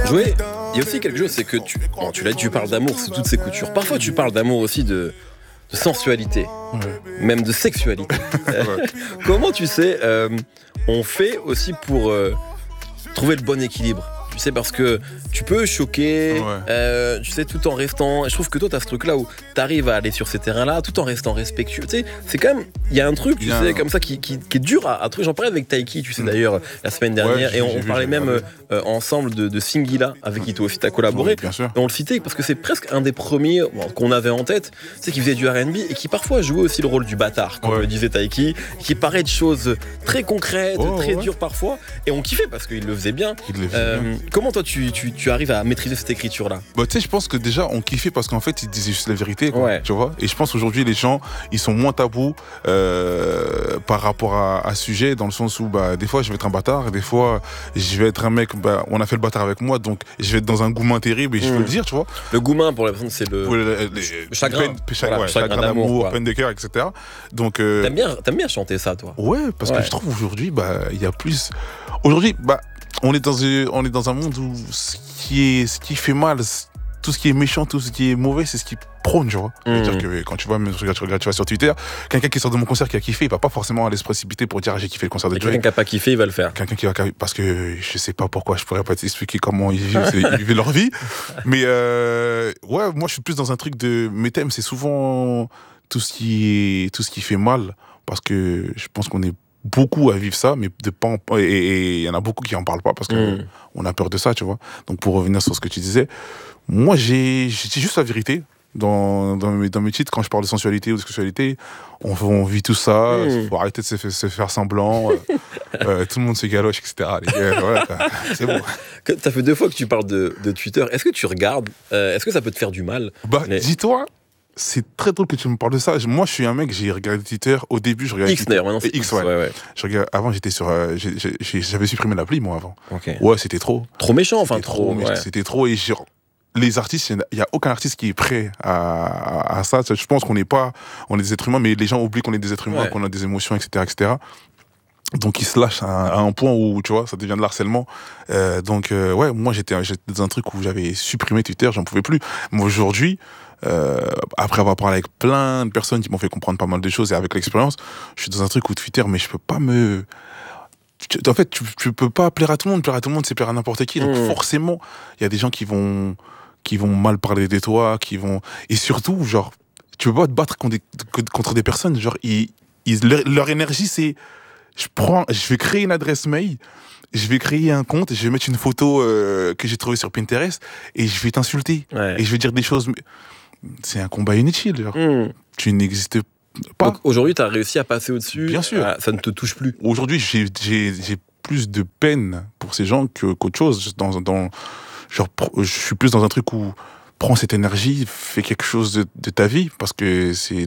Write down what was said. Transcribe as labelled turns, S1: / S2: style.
S1: Joey, il y a aussi quelque chose, c'est que tu l'as dit, tu parles d'amour sous toutes ses coutures. Parfois, tu parles d'amour aussi de sensualité, même de sexualité. Comment tu sais, on fait aussi pour trouver le bon équilibre? Tu sais, parce que tu peux choquer, tu sais, tout en restant. Je trouve que toi, t'as ce truc-là où t'arrives à aller sur ces terrains-là, tout en restant respectueux. Tu sais, c'est quand même, il y a un truc, tu sais, comme ça, qui est dur à trouver. J'en parlais avec Taiki, tu sais, d'ailleurs, la semaine dernière, et on parlait même ensemble de Singila, avec qui toi aussi t'as collaboré.
S2: Bien sûr.
S1: Et on le citait parce que c'est presque un des premiers qu'on avait en tête, c'est qui faisait du R&B et qui parfois jouait aussi le rôle du bâtard, comme le disait Taiki, qui parlait de choses très concrètes, très dures parfois, et on kiffait parce qu'il le faisait bien. Comment toi tu arrives à maîtriser cette écriture-là?
S2: Bah, tu sais, je pense que déjà on kiffait parce qu'en fait ils disaient juste la vérité, quoi, tu vois. Et je pense aujourd'hui les gens ils sont moins tabous par rapport à ce sujet, dans le sens où bah, des fois je vais être un bâtard, des fois je vais être un mec, bah, on a fait le bâtard avec moi, donc je vais être dans un goumin terrible et je peux le dire, tu vois.
S1: Le goumin pour la personne c'est le chagrin,
S2: chagrin d'amour, peine de cœur, etc. Donc
S1: t'aimes bien chanter ça, toi?
S2: Ouais, parce que je trouve aujourd'hui bah il y a plus. Aujourd'hui bah on est dans un monde où ce qui fait mal, tout ce qui est méchant, tout ce qui est mauvais, c'est ce qui prône, tu vois. C'est-à-dire que quand tu vas sur Twitter, quelqu'un qui sort de mon concert qui a kiffé, il va pas forcément aller se préciter pour dire j'ai kiffé le concert de Joey.
S1: Quelqu'un qui a pas kiffé, il va le faire.
S2: Quelqu'un qui va parce que je sais pas pourquoi, je pourrais pas t'expliquer comment ils vivent leur vie. Mais ouais, moi je suis plus dans un truc de mes thèmes, c'est souvent tout ce qui fait mal, parce que je pense qu'on est beaucoup à vivre ça, mais et il y en a beaucoup qui en parlent pas parce que on a peur de ça, tu vois. Donc pour revenir sur ce que tu disais, moi j'ai juste la vérité dans mes titres. Quand je parle de sensualité ou de sexualité, on vit tout ça. Faut arrêter de se faire semblant. Tout le monde se galoche, etc. Les gars, voilà, c'est bon.
S1: Ça fait 2 fois que tu parles de Twitter. Est-ce que tu regardes? Est-ce que ça peut te faire du mal?
S2: Bah dis-toi. C'est très drôle que tu me parles de ça. Moi, je suis un mec, j'ai regardé Twitter. Au début, je regardais
S1: X d'ailleurs, maintenant c'est
S2: X, ouais. Avant, j'étais sur. J'avais supprimé l'appli, moi, avant.
S1: Okay.
S2: Ouais, c'était trop.
S1: Trop méchant, enfin, trop.
S2: C'était trop. Et les artistes, il n'y a aucun artiste qui est prêt à ça. Je pense qu'on est des êtres humains, mais les gens oublient qu'on est des êtres humains, qu'on a des émotions, etc., etc. Donc ils se lâchent à un point où, tu vois, ça devient de l'harcèlement. Ouais, moi j'étais dans un truc où j'avais supprimé Twitter, j'en pouvais plus. Mais aujourd'hui, après avoir parlé avec plein de personnes qui m'ont fait comprendre pas mal de choses et avec l'expérience, je suis dans un truc où Twitter, mais je peux pas en fait, tu peux pas plaire à tout le monde. Plaire à tout le monde, c'est plaire à n'importe qui. Donc forcément, il y a des gens qui vont mal parler de toi, et surtout, genre, tu peux pas te battre contre des personnes, genre, leur énergie, c'est, je vais créer une adresse mail, je vais créer un compte, je vais mettre une photo que j'ai trouvée sur Pinterest, et je vais t'insulter. Et je vais dire des choses. C'est un combat inutile, genre. Tu n'existes pas.
S1: Donc aujourd'hui, tu as réussi à passer au-dessus.
S2: Bien sûr.
S1: Ça ne te touche plus.
S2: Aujourd'hui, j'ai plus de peine pour ces gens qu'autre chose. Genre, je suis plus dans un truc où prends cette énergie, fais quelque chose de ta vie, parce que c'est